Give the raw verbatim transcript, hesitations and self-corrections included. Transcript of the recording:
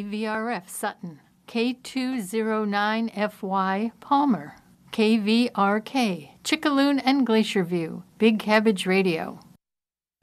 V R F Sutton, K two oh nine F Y Palmer, K V R K Chickaloon and Glacier View, Big Cabbage Radio.